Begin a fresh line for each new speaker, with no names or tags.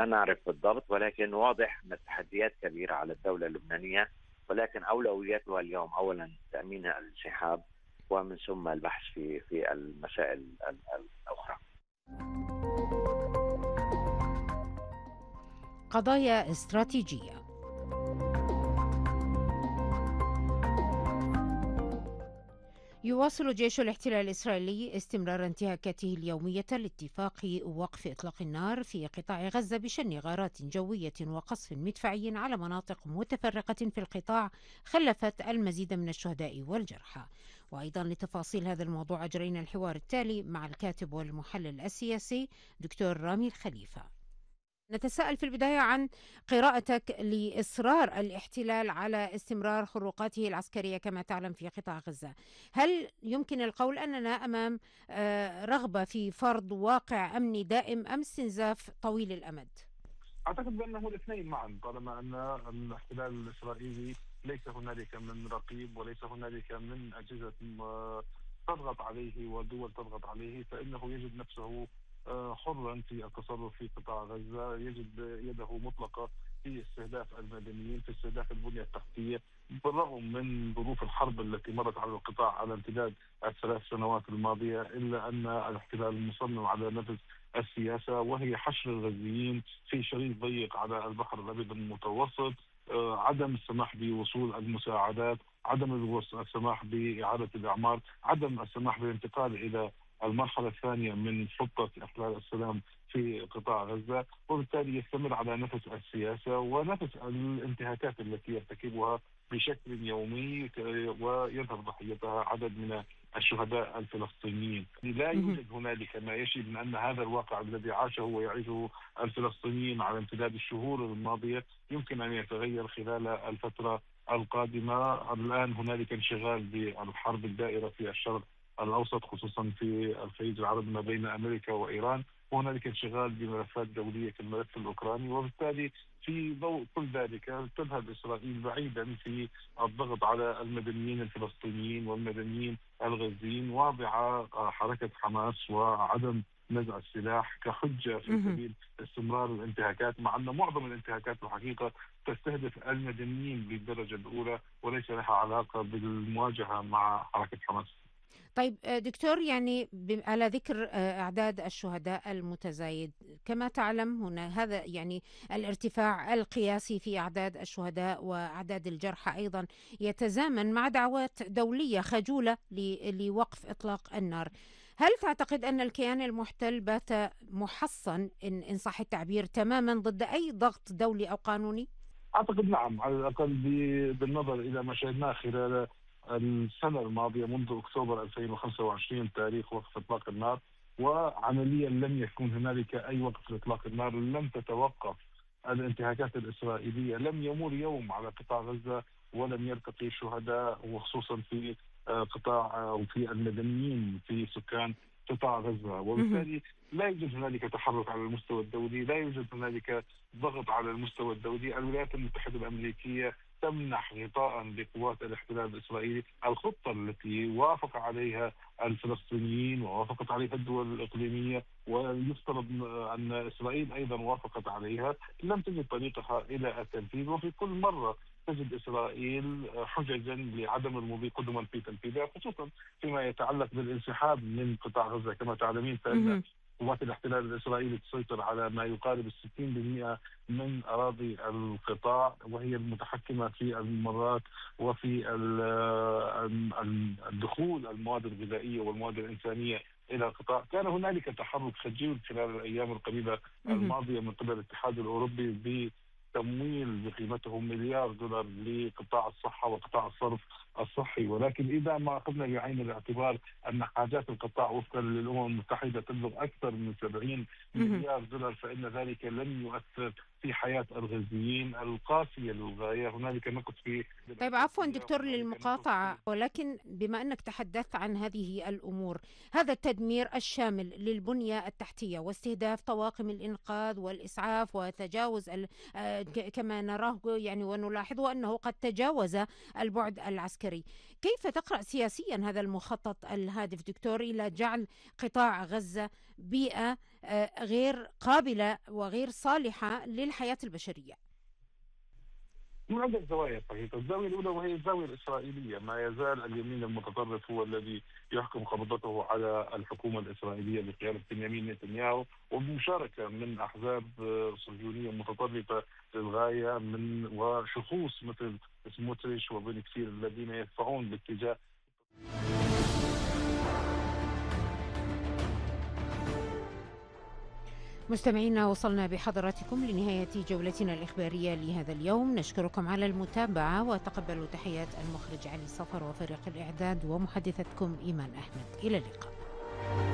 لا نعرف بالضبط، ولكن واضح أن التحديات كبيرة على الدولة اللبنانية، ولكن أولوياتها اليوم أولا تأمين الانسحاب، ومن ثم البحث في المسائل الأخرى.
قضايا استراتيجية. يواصل جيش الاحتلال الإسرائيلي استمرار انتهاكاته اليومية لاتفاق وقف إطلاق النار في قطاع غزة بشن غارات جوية وقصف مدفعي على مناطق متفرقة في القطاع خلفت المزيد من الشهداء والجرحى. وأيضا لتفاصيل هذا الموضوع أجرينا الحوار التالي مع الكاتب والمحلل السياسي دكتور رامي الخليفة. نتساءل في البداية عن قراءتك لإصرار الاحتلال على استمرار خروقاته العسكرية كما تعلم في قطاع غزة. هل يمكن القول أننا أمام رغبة في فرض واقع أمني دائم أم استنزاف طويل الأمد؟
أعتقد بأنه الاثنين معا، طالما أن الاحتلال الإسرائيلي ليس هنالك من رقيب وليس هنالك من أجهزة تضغط عليه ودول تضغط عليه، فإنه يجد نفسه حرا في التصرف في قطاع غزة، يجد يده مطلقة في استهداف المدنيين، في استهداف البنية التحتية، بالرغم من ظروف الحرب التي مرت على القطاع على امتداد الثلاث سنوات الماضية، إلا أن الاحتلال مصمم على نفس السياسة، وهي حشر الغزيين في شريط ضيق على البحر الأبيض المتوسط، عدم السماح بوصول المساعدات، عدم السماح بإعادة الإعمار، عدم السماح بالانتقال إلى المرحلة الثانية من خطة إحلال السلام في قطاع غزة، وبالتالي يستمر على نفس السياسة ونفس الانتهاكات التي يرتكبها بشكل يومي، ويظهر ضحيتها عدد من الشهداء الفلسطينيين. لا يوجد هنالك ما يشير من أن هذا الواقع الذي عاشه ويعيشه الفلسطينيين على امتداد الشهور الماضية يمكن أن يتغير خلال الفترة القادمة. الآن هنالك انشغال بالحرب الدائرة في الشرق الأوسط، خصوصا في الخليج العربي ما بين أمريكا وإيران، وهنالك انشغال بملفات دولية كالملف الأوكراني، وبالتالي في ضوء كل ذلك تذهب إسرائيل بعيدا في الضغط على المدنيين الفلسطينيين والمدنيين الغزيين، واضعة حركة حماس وعدم نزع السلاح كحجة في سبيل استمرار الانتهاكات، مع أن معظم الانتهاكات الحقيقة تستهدف المدنيين بالدرجة الأولى وليس لها علاقة بالمواجهة مع حركة حماس.
طيب دكتور، يعني على ذكر أعداد الشهداء المتزايد، كما تعلم هنا هذا يعني الارتفاع القياسي في أعداد الشهداء وأعداد الجرحى أيضا يتزامن مع دعوات دولية خجولة لوقف إطلاق النار. هل تعتقد أن الكيان المحتل بات محصن إن صح التعبير تماما ضد أي ضغط دولي أو قانوني؟
أعتقد نعم، على الأقل بالنظر إلى ما شاهدناه خلال السنة الماضية منذ أكتوبر 2025 تاريخ وقف إطلاق النار، وعمليا لم يكن هنالك أي وقف لإطلاق النار، لم تتوقف الانتهاكات الإسرائيلية، لم يمر يوم على قطاع غزة ولم يرتقي شهداء، وخصوصا في قطاع أو في المدنيين في سكان قطاع غزة، وبالتالي لا يوجد هنالك تحرك على المستوى الدولي، لا يوجد هنالك ضغط على المستوى الدولي. الولايات المتحدة الأمريكية تمنح غطاء لقوات الاحتلال الإسرائيلي. الخطة التي وافق عليها الفلسطينيين ووافقت عليها الدول الإقليمية ويفترض أن إسرائيل أيضا وافقت عليها، لم تجد طريقها إلى التنفيذ، وفي كل مرة تجد إسرائيل حججا لعدم المضي قدما في تنفيذها، خصوصا فيما يتعلق بالانسحاب من قطاع غزة. كما تعلمين فإن قوات الاحتلال الإسرائيلي تسيطر على ما يقارب 60% من أراضي القطاع، وهي المتحكمة في الممرات وفي الدخول المواد الغذائية والمواد الإنسانية إلى القطاع. كان هنالك تحرك خجول خلال الأيام القريبة الماضية من قبل الاتحاد الأوروبي بتمويل بقيمته $1,000,000,000 لقطاع الصحة وقطاع الصرف الصحي، ولكن إذا ما أخذنا بعين الاعتبار أن حاجات القطاع وفقا للأمم المتحدة تبلغ أكثر من $70,000,000,000 فإن ذلك لن يؤثر في حياة الغزيين القاسية للغاية. هنالك نقص في
طيب عفوا دكتور للمقاطعة، ولكن بما أنك تحدثت عن هذه الأمور، هذا التدمير الشامل للبنية التحتية واستهداف طواقم الإنقاذ والإسعاف وتجاوز كما نراه يعني ونلاحظه أنه قد تجاوز البعد العسكري. كيف تقرأ سياسيا هذا المخطط الهادف دكتور إلى جعل قطاع غزة بيئة غير قابلة وغير صالحة للحياة البشرية؟
من عدة زوايا صحيح. الزاوية الأولى وهي الزاوية الإسرائيلية، ما يزال اليمين المتطرف هو الذي يحكم قبضته على الحكومة الإسرائيلية بقيادة بنيامين نتنياهو، وبمشاركة من أحزاب صهيونية متطرفة للغاية من وشخوص مثل سموتريش وبن كثير الذين يدفعون باتجاه.
مستمعينا، وصلنا بحضراتكم لنهاية جولتنا الإخبارية لهذا اليوم. نشكركم على المتابعة وتقبلوا تحيات المخرج علي صفر وفريق الإعداد ومحدثتكم إيمان أحمد. إلى اللقاء.